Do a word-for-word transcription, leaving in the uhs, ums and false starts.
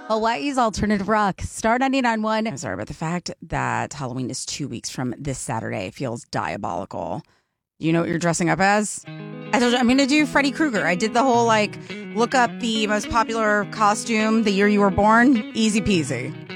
Hawaii's Alternative Rock, Star ninety-nine point one. I'm sorry, but the fact that Halloween is two weeks from this Saturday feels diabolical. You know what you're dressing up as? I told you I'm going to do Freddy Krueger. I did the whole, like, look up the most popular costume the year you were born. Easy peasy.